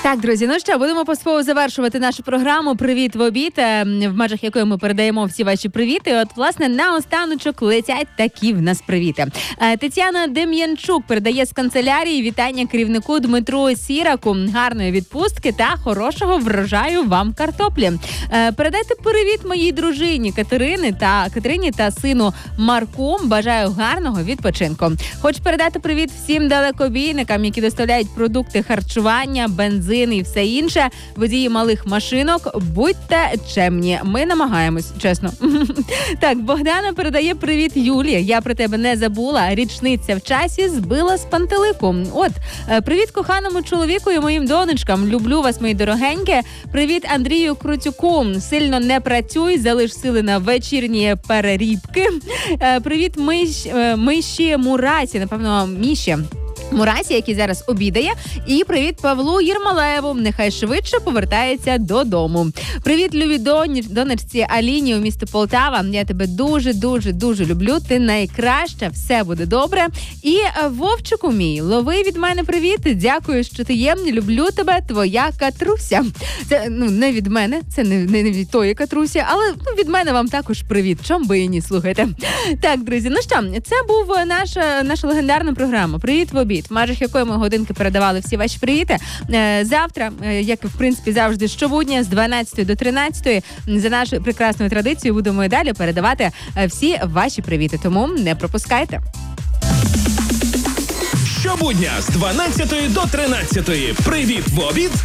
Так, друзі, ну що, будемо поступово завершувати нашу програму «Привіт в обід», в межах якої ми передаємо всі ваші привіти. От, власне, наостаночок летять такі в нас привіти. Тетяна Дем'янчук передає з канцелярії вітання керівнику Дмитру Сіраку. Гарної відпустки та хорошого врожаю вам картоплі. Передайте привіт моїй дружині Катерині та сину Марку. Бажаю гарного відпочинку. Хочу передати привіт всім далекобійникам, які доставляють продукти харчування, бензин і все інше. Водії малих машинок, будьте чемні. Ми намагаємось, чесно. Так, Богдана передає привіт Юлі. Я про тебе не забула. Річниця в часі збила з пантелику. От, привіт коханому чоловіку і моїм донечкам. Люблю вас, мої дорогенькі. Привіт Андрію Крутюку. Сильно не працюй, залиш сили на вечірні перерібки. Привіт Миші Мурасі, напевно, Міші Мурасі, який зараз обідає. І привіт Павлу Єрмолаєву. Нехай швидше повертається додому. Привіт любі донечці Аліні у місто Полтава. Я тебе дуже люблю. Ти найкраща. Все буде добре. І Вовчику мій, лови від мене привіт. Дякую, що ти є. Люблю тебе, твоя Катруся. Це не від мене, це не від тої Катрусі, але від мене вам також привіт. Чом би і ні, слухайте. Так, друзі, ну що, це був наша легендарна програма «Привіт в обід», в межах якої ми годинки передавали всі ваші привіти. Завтра, як в принципі завжди щобудня, з 12 до 13, за нашою прекрасною традицією, будемо і далі передавати всі ваші привіти. Тому не пропускайте. Щобудня з 12 до 13. Привіт в обід